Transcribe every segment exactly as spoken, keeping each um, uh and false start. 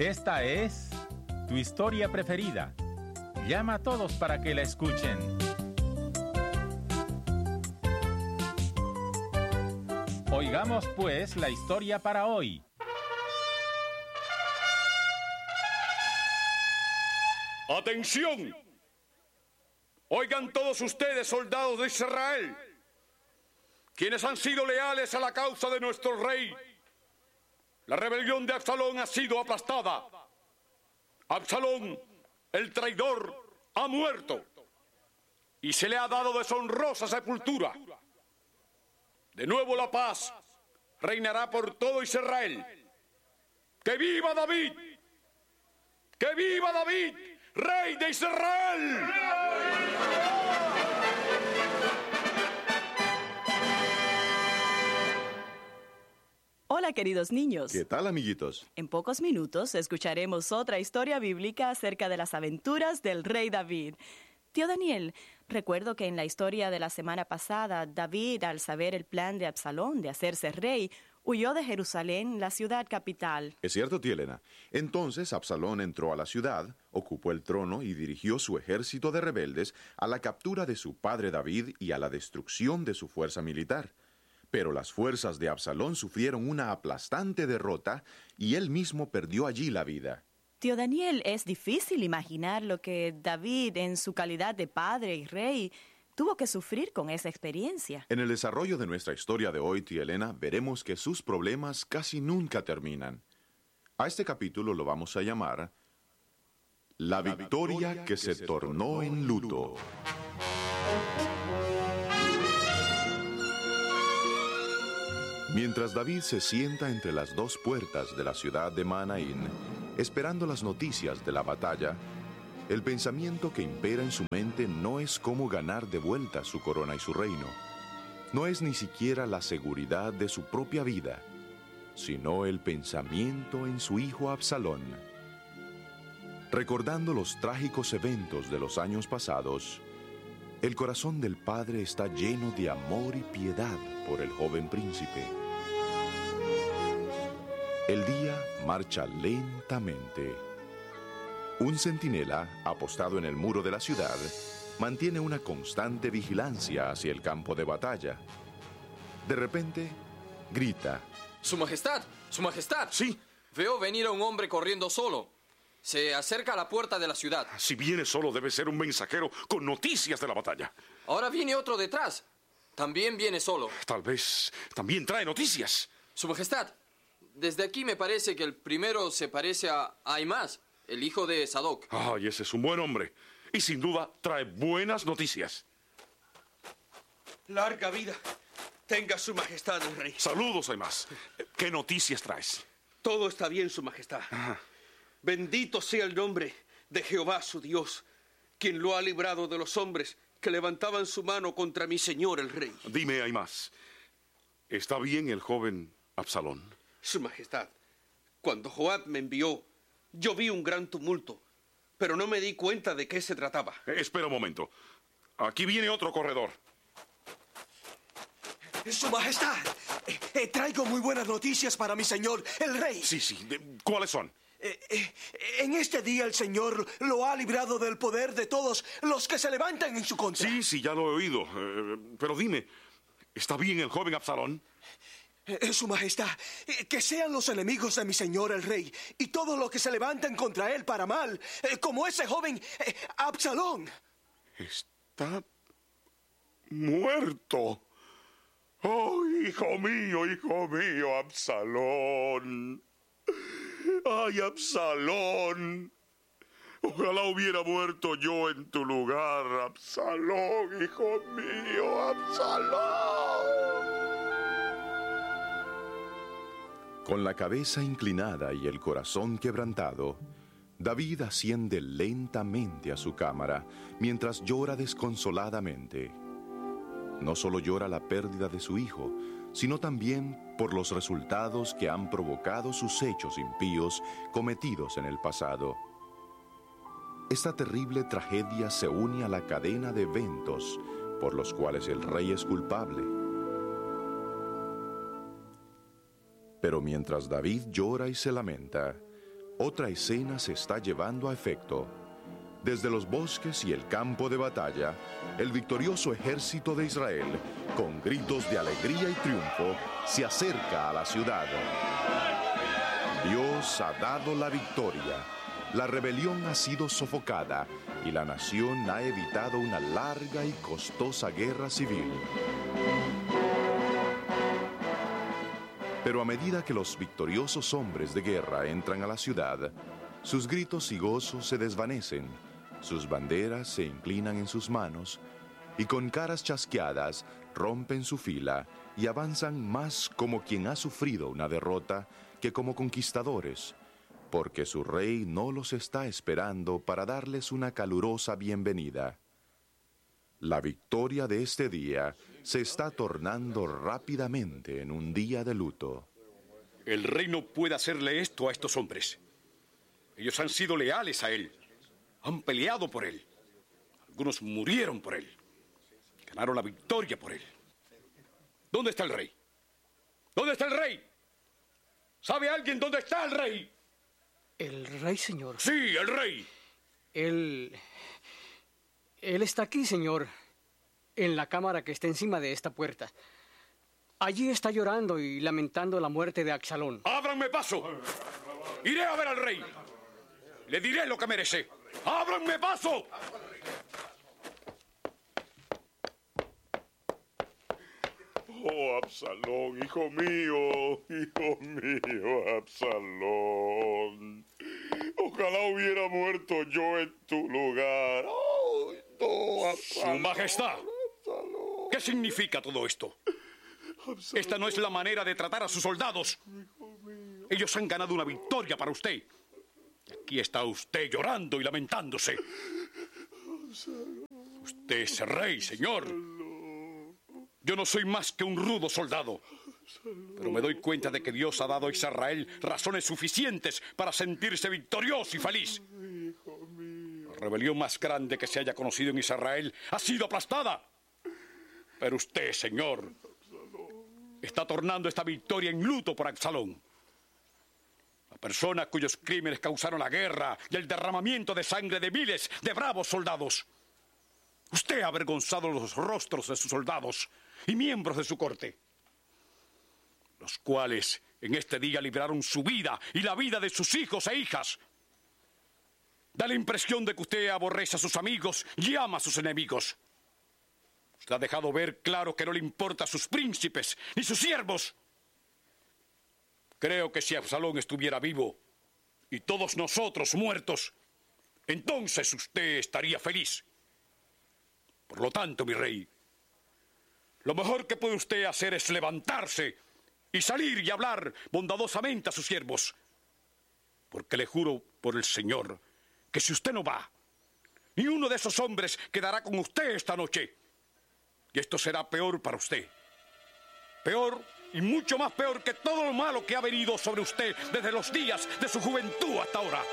Esta es tu historia preferida. Llama a todos para que la escuchen. Oigamos pues la historia para hoy. ¡Atención! Oigan todos ustedes, soldados de Israel, quienes han sido leales a la causa de nuestro rey. La rebelión de Absalón ha sido aplastada. Absalón, el traidor, ha muerto y se le ha dado deshonrosa sepultura. De nuevo la paz reinará por todo Israel. ¡Que viva David! ¡Que viva David, rey de Israel! Hola, queridos niños. ¿Qué tal, amiguitos? En pocos minutos escucharemos otra historia bíblica acerca de las aventuras del rey David. Tío Daniel, recuerdo que en la historia de la semana pasada, David, al saber el plan de Absalón de hacerse rey, huyó de Jerusalén, la ciudad capital. Es cierto, tía Elena. Entonces Absalón entró a la ciudad, ocupó el trono y dirigió su ejército de rebeldes a la captura de su padre David y a la destrucción de su fuerza militar. Pero las fuerzas de Absalón sufrieron una aplastante derrota y él mismo perdió allí la vida. Tío Daniel, es difícil imaginar lo que David, en su calidad de padre y rey, tuvo que sufrir con esa experiencia. En el desarrollo de nuestra historia de hoy, tía Elena, veremos que sus problemas casi nunca terminan. A este capítulo lo vamos a llamar La victoria que se tornó en luto. Mientras David se sienta entre las dos puertas de la ciudad de Mahanaim, esperando las noticias de la batalla, el pensamiento que impera en su mente no es cómo ganar de vuelta su corona y su reino. No es ni siquiera la seguridad de su propia vida, sino el pensamiento en su hijo Absalón. Recordando los trágicos eventos de los años pasados, el corazón del padre está lleno de amor y piedad por el joven príncipe. El día marcha lentamente. Un centinela, apostado en el muro de la ciudad, mantiene una constante vigilancia hacia el campo de batalla. De repente, grita. ¡Su Majestad! ¡Su Majestad! Sí. Veo venir a un hombre corriendo solo. Se acerca a la puerta de la ciudad. Si viene solo, debe ser un mensajero con noticias de la batalla. Ahora viene otro detrás. También viene solo. Tal vez también trae noticias. Su Majestad, desde aquí me parece que el primero se parece a Ahimaaz, el hijo de Sadoc. Ay, ese es un buen hombre. Y sin duda trae buenas noticias. Larga vida tenga su majestad el rey. Saludos, Ahimaaz. ¿Qué noticias traes? Todo está bien, su majestad. Ajá. Bendito sea el nombre de Jehová su Dios, quien lo ha librado de los hombres que levantaban su mano contra mi señor el rey. Dime, Ahimaaz, ¿está bien el joven Absalón? Su majestad, cuando Joab me envió, yo vi un gran tumulto, pero no me di cuenta de qué se trataba. Eh, espera un momento. Aquí viene otro corredor. Su majestad, eh, eh, traigo muy buenas noticias para mi señor, el rey. Sí, sí. De- ¿Cuáles son? Eh, eh, en este día el Señor lo ha librado del poder de todos los que se levantan en su contra. Sí, sí, ya lo he oído. Eh, pero dime, ¿está bien el joven Absalón? Eh, Su majestad, eh, que sean los enemigos de mi señor el rey y todos los que se levantan contra él para mal, eh, como ese joven eh, Absalón. Está muerto. Oh, hijo mío, hijo mío, Absalón. Ay, Absalón. Ojalá hubiera muerto yo en tu lugar, Absalón, hijo mío, Absalón. Con la cabeza inclinada y el corazón quebrantado, David asciende lentamente a su cámara mientras llora desconsoladamente. No solo llora la pérdida de su hijo, sino también por los resultados que han provocado sus hechos impíos cometidos en el pasado. Esta terrible tragedia se une a la cadena de eventos por los cuales el rey es culpable. Pero mientras David llora y se lamenta, otra escena se está llevando a efecto. Desde los bosques y el campo de batalla, el victorioso ejército de Israel, con gritos de alegría y triunfo, se acerca a la ciudad. Dios ha dado la victoria. La rebelión ha sido sofocada y la nación ha evitado una larga y costosa guerra civil. Pero a medida que los victoriosos hombres de guerra entran a la ciudad, sus gritos y gozos se desvanecen, sus banderas se inclinan en sus manos y con caras chasqueadas rompen su fila y avanzan más como quien ha sufrido una derrota que como conquistadores, porque su rey no los está esperando para darles una calurosa bienvenida. La victoria de este día se está tornando rápidamente en un día de luto. El rey no puede hacerle esto a estos hombres. Ellos han sido leales a él. Han peleado por él. Algunos murieron por él. Ganaron la victoria por él. ¿Dónde está el rey? ¿Dónde está el rey? ¿Sabe alguien dónde está el rey? ¿El rey, señor? Sí, el rey. Él... Él está aquí, señor. En la cámara que está encima de esta puerta. Allí está llorando y lamentando la muerte de Absalón. ¡Ábranme paso! Iré a ver al rey. Le diré lo que merece. ¡Ábranme paso! Oh, Absalón, hijo mío, hijo mío, Absalón. Ojalá hubiera muerto yo en tu lugar. Oh, no, Absalón. Su Majestad, Absalón. ¿Qué significa todo esto? Absalón. Esta no es la manera de tratar a sus soldados. Ellos han ganado una victoria para usted. Aquí está usted llorando y lamentándose. Usted es rey, señor. Yo no soy más que un rudo soldado. Pero me doy cuenta de que Dios ha dado a Israel razones suficientes para sentirse victorioso y feliz. La rebelión más grande que se haya conocido en Israel ha sido aplastada. Pero usted, señor, está tornando esta victoria en luto por Absalón. La persona cuyos crímenes causaron la guerra y el derramamiento de sangre de miles de bravos soldados. Usted ha avergonzado los rostros de sus soldados y miembros de su corte, los cuales en este día libraron su vida y la vida de sus hijos e hijas. Da la impresión de que usted aborrece a sus amigos y ama a sus enemigos. Usted ha dejado ver claro que no le importa a sus príncipes ni sus siervos. Creo que si Absalón estuviera vivo y todos nosotros muertos, entonces usted estaría feliz. Por lo tanto, mi rey, lo mejor que puede usted hacer es levantarse y salir y hablar bondadosamente a sus siervos. Porque le juro por el Señor que si usted no va, ni uno de esos hombres quedará con usted esta noche. Y esto será peor para usted. Peor y mucho más peor que todo lo malo que ha venido sobre usted desde los días de su juventud hasta ahora.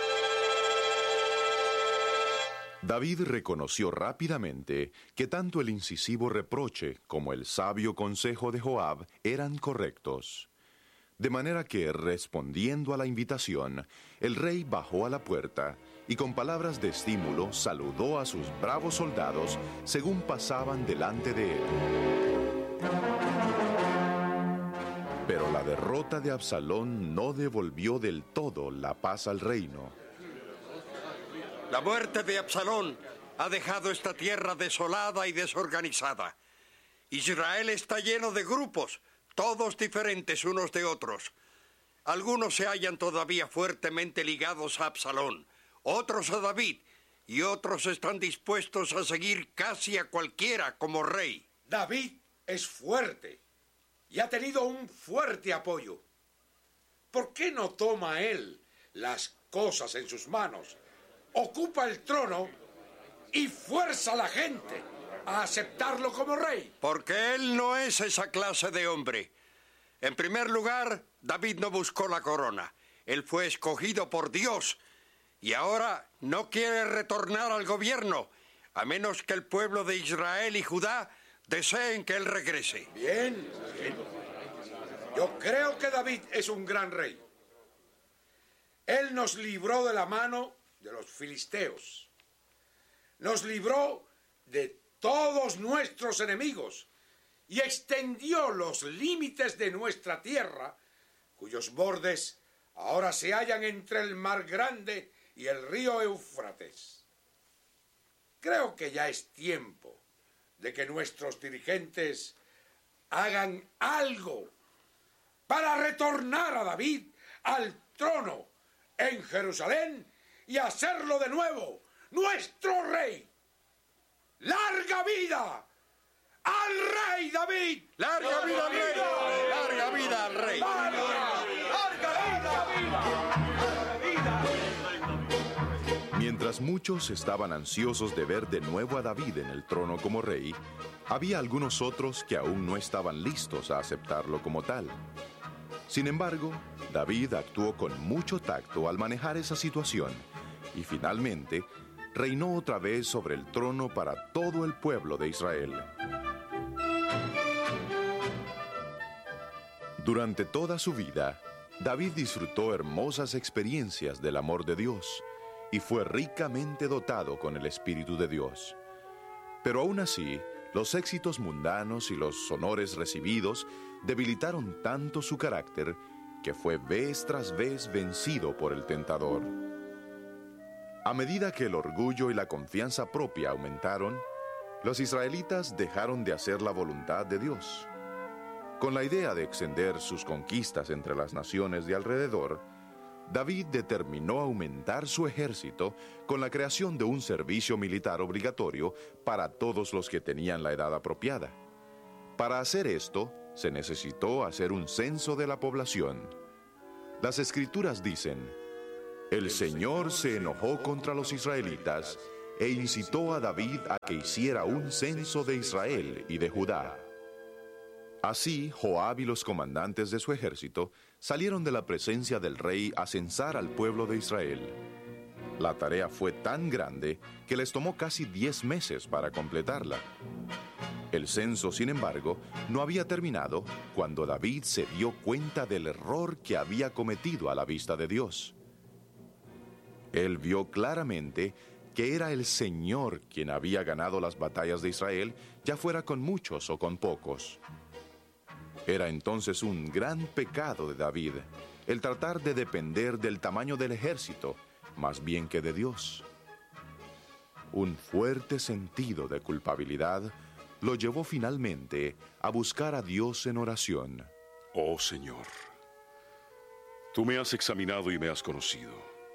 David reconoció rápidamente que tanto el incisivo reproche como el sabio consejo de Joab eran correctos. De manera que, respondiendo a la invitación, el rey bajó a la puerta y con palabras de estímulo saludó a sus bravos soldados según pasaban delante de él. Pero la derrota de Absalón no devolvió del todo la paz al reino. La muerte de Absalón ha dejado esta tierra desolada y desorganizada. Israel está lleno de grupos, todos diferentes unos de otros. Algunos se hallan todavía fuertemente ligados a Absalón, otros a David, y otros están dispuestos a seguir casi a cualquiera como rey. David es fuerte y ha tenido un fuerte apoyo. ¿Por qué no toma él las cosas en sus manos? Ocupa el trono y fuerza a la gente a aceptarlo como rey. Porque él no es esa clase de hombre. En primer lugar, David no buscó la corona. Él fue escogido por Dios y ahora no quiere retornar al gobierno, a menos que el pueblo de Israel y Judá deseen que él regrese. Bien, bien. Yo creo que David es un gran rey. Él nos libró de la mano de los filisteos. Nos libró de todos nuestros enemigos y extendió los límites de nuestra tierra, cuyos bordes ahora se hallan entre el Mar Grande y el río Éufrates. Creo que ya es tiempo de que nuestros dirigentes hagan algo para retornar a David al trono en Jerusalén y hacerlo de nuevo nuestro rey. ¡Larga vida al rey David! ¡Larga vida al rey! ¡Larga vida al rey! ¡Larga vida! Mientras muchos estaban ansiosos de ver de nuevo a David en el trono como rey, había algunos otros que aún no estaban listos a aceptarlo como tal. Sin embargo, David actuó con mucho tacto al manejar esa situación y finalmente reinó otra vez sobre el trono para todo el pueblo de Israel. Durante toda su vida, David disfrutó hermosas experiencias del amor de Dios y fue ricamente dotado con el Espíritu de Dios. Pero aún así, los éxitos mundanos y los honores recibidos debilitaron tanto su carácter que fue vez tras vez vencido por el tentador. A medida que el orgullo y la confianza propia aumentaron, los israelitas dejaron de hacer la voluntad de Dios. Con la idea de extender sus conquistas entre las naciones de alrededor, David determinó aumentar su ejército con la creación de un servicio militar obligatorio para todos los que tenían la edad apropiada. Para hacer esto, se necesitó hacer un censo de la población. Las Escrituras dicen: el Señor se enojó contra los israelitas e incitó a David a que hiciera un censo de Israel y de Judá. Así, Joab y los comandantes de su ejército salieron de la presencia del rey a censar al pueblo de Israel. La tarea fue tan grande que les tomó casi diez meses para completarla. El censo, sin embargo, no había terminado cuando David se dio cuenta del error que había cometido a la vista de Dios. Él vio claramente que era el Señor quien había ganado las batallas de Israel, ya fuera con muchos o con pocos. Era entonces un gran pecado de David el tratar de depender del tamaño del ejército, más bien que de Dios. Un fuerte sentido de culpabilidad lo llevó finalmente a buscar a Dios en oración. Oh Señor, tú me has examinado y me has conocido.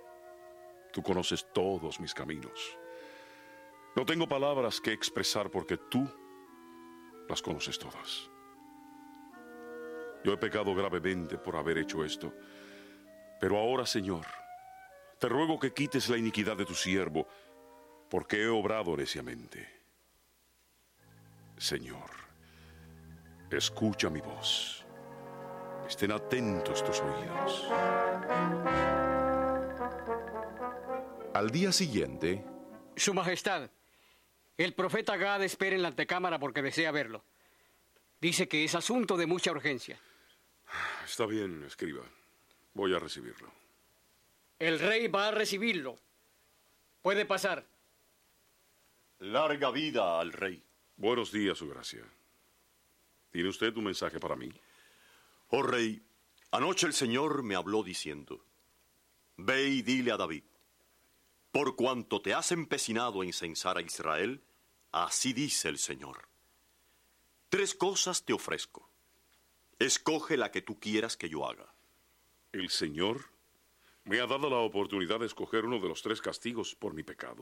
Tú conoces todos mis caminos. No tengo palabras que expresar porque tú las conoces todas. Yo he pecado gravemente por haber hecho esto, pero ahora, Señor, te ruego que quites la iniquidad de tu siervo, porque he obrado neciamente. Señor, escucha mi voz. Estén atentos tus oídos. Al día siguiente, Su Majestad, el profeta Gad espera en la antecámara porque desea verlo. Dice que es asunto de mucha urgencia. Está bien, escriba. Voy a recibirlo. El rey va a recibirlo. Puede pasar. Larga vida al rey. Buenos días, su gracia. ¿Tiene usted un mensaje para mí? Oh rey, anoche el Señor me habló diciendo: ve y dile a David, por cuanto te has empecinado en censar a Israel, así dice el Señor. Tres cosas te ofrezco. Escoge la que tú quieras que yo haga. ¿El Señor me ha dado la oportunidad de escoger uno de los tres castigos por mi pecado?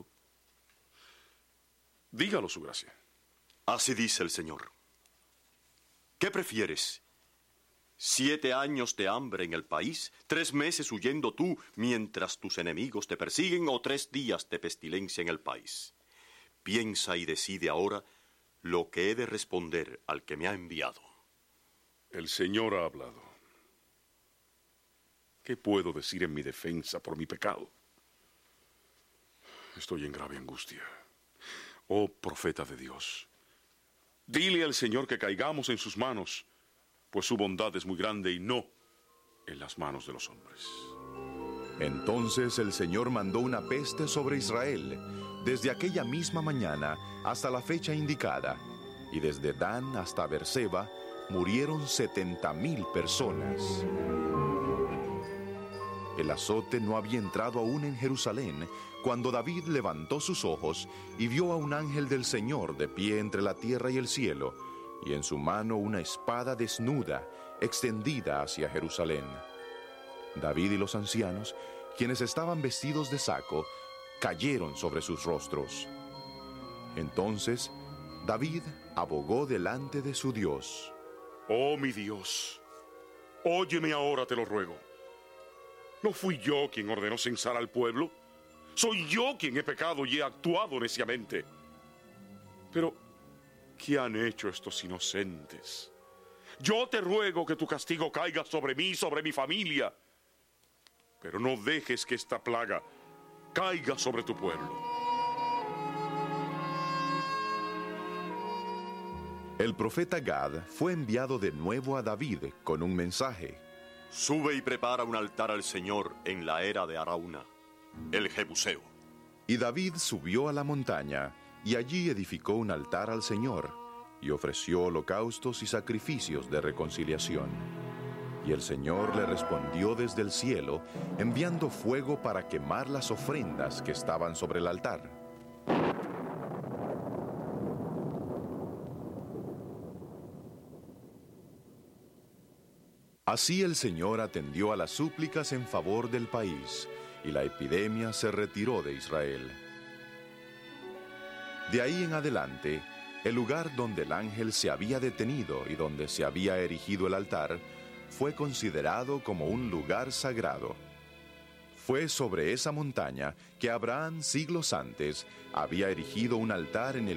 Dígalo, su gracia. Así dice el Señor. ¿Qué prefieres? ¿Siete años de hambre en el país? ¿Tres meses huyendo tú mientras tus enemigos te persiguen? ¿O tres días de pestilencia en el país? Piensa y decide ahora lo que he de responder al que me ha enviado. El Señor ha hablado. ¿Qué puedo decir en mi defensa por mi pecado? Estoy en grave angustia. Oh profeta de Dios, dile al Señor que caigamos en sus manos, pues su bondad es muy grande y no en las manos de los hombres. Entonces el Señor mandó una peste sobre Israel, desde aquella misma mañana hasta la fecha indicada, y desde Dan hasta Beerseba murieron setenta mil personas. El azote no había entrado aún en Jerusalén cuando David levantó sus ojos y vio a un ángel del Señor de pie entre la tierra y el cielo, y en su mano una espada desnuda, extendida hacia Jerusalén. David y los ancianos, quienes estaban vestidos de saco, cayeron sobre sus rostros. Entonces David abogó delante de su Dios. Oh, mi Dios, óyeme ahora, te lo ruego. ¿No fui yo quien ordenó censar al pueblo? Soy yo quien he pecado y he actuado neciamente. Pero, ¿qué han hecho estos inocentes? Yo te ruego que tu castigo caiga sobre mí y sobre mi familia, pero no dejes que esta plaga caiga sobre tu pueblo. El profeta Gad fue enviado de nuevo a David con un mensaje. Sube y prepara un altar al Señor en la era de Arauna, el Jebuseo. Y David subió a la montaña, y allí edificó un altar al Señor, y ofreció holocaustos y sacrificios de reconciliación. Y el Señor le respondió desde el cielo, enviando fuego para quemar las ofrendas que estaban sobre el altar. Así el Señor atendió a las súplicas en favor del país, y la epidemia se retiró de Israel. De ahí en adelante, el lugar donde el ángel se había detenido y donde se había erigido el altar fue considerado como un lugar sagrado. Fue sobre esa montaña que Abraham siglos antes había erigido un altar en el